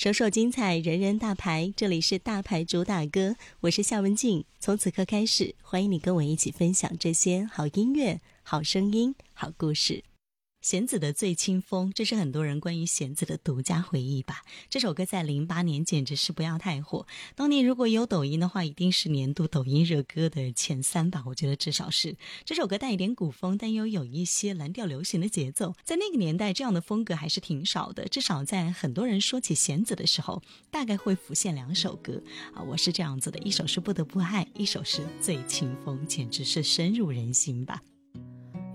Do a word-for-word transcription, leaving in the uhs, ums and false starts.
首首精彩，人人大牌，这里是大牌主打歌，我是夏文静。从此刻开始，欢迎你跟我一起分享这些好音乐、好声音、好故事。弦子的最清风，这是很多人关于弦子的独家回忆吧。这首歌在零八年简直是不要太火，当年如果有抖音的话，一定是年度抖音热歌的前三吧，我觉得至少是。这首歌带一点古风，但又有一些蓝调流行的节奏，在那个年代这样的风格还是挺少的，至少在很多人说起弦子的时候，大概会浮现两首歌啊，我是这样子的，一首是不得不爱，一首是最清风，简直是深入人心吧。